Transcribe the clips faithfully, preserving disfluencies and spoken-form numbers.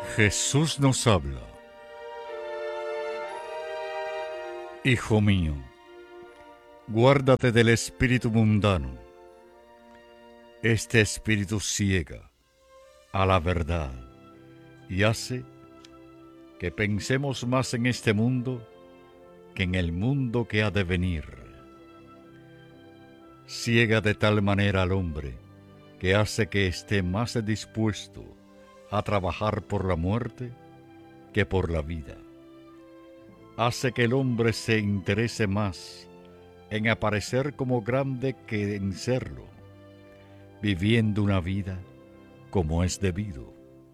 Jesús nos habla. Hijo mío, guárdate del espíritu mundano. Este espíritu ciega a la verdad y hace que pensemos más en este mundo que en el mundo que ha de venir. Ciega de tal manera al hombre que hace que esté más dispuesto a trabajar por la muerte que por la vida. Hace que el hombre se interese más en aparecer como grande que en serlo, viviendo una vida como es debido.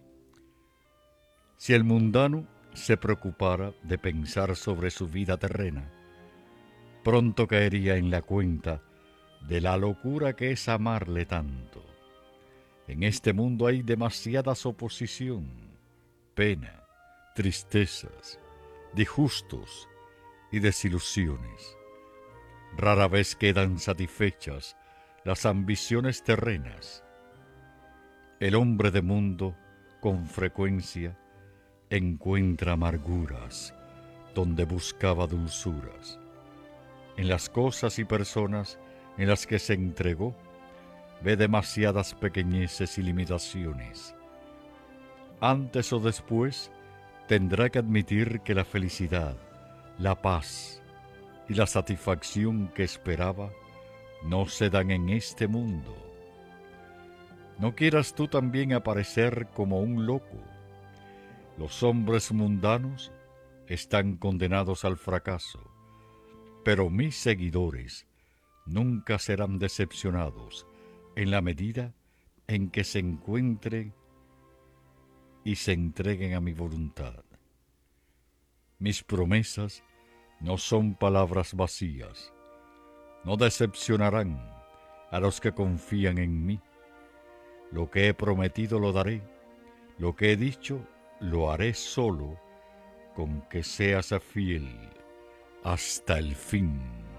Si el mundano se preocupara de pensar sobre su vida terrena, pronto caería en la cuenta de la locura que es amarle tanto. En este mundo hay demasiadas oposición, pena, tristezas, disgustos y desilusiones. Rara vez quedan satisfechas las ambiciones terrenas. El hombre de mundo, con frecuencia, encuentra amarguras donde buscaba dulzuras. En las cosas y personas en las que se entregó, ve demasiadas pequeñeces y limitaciones. Antes o después, tendrá que admitir que la felicidad, la paz y la satisfacción que esperaba no se dan en este mundo. No quieras tú también aparecer como un loco. Los hombres mundanos están condenados al fracaso, pero mis seguidores nunca serán decepcionados en la medida en que se encuentren y se entreguen a mi voluntad. Mis promesas no son palabras vacías, no decepcionarán a los que confían en mí. Lo que he prometido lo daré, lo que he dicho lo haré solo con que seas fiel hasta el fin.